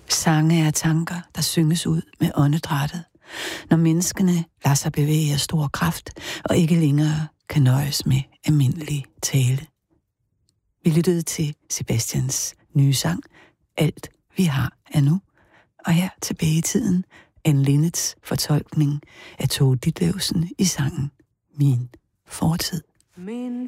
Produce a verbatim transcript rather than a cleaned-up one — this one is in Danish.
Sange er tanker, der synges ud med åndedrættet, når menneskene lader sig bevæge af stor kraft og ikke længere kan nøjes med almindelig tale. Vi lyttede til Sebastians nye sang, Alt vi har er nu, og her tilbage i tiden, Anne Linnets fortolkning af Tove Ditlevsen i sangen Min fortid. Min